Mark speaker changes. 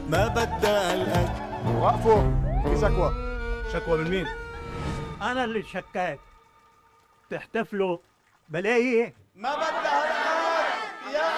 Speaker 1: ما بدها الأكل.
Speaker 2: وقفوا، في شكوى.
Speaker 3: شكوى من مين؟
Speaker 4: أنا اللي شكيت. تحتفلوا بلاقي
Speaker 1: ما بدها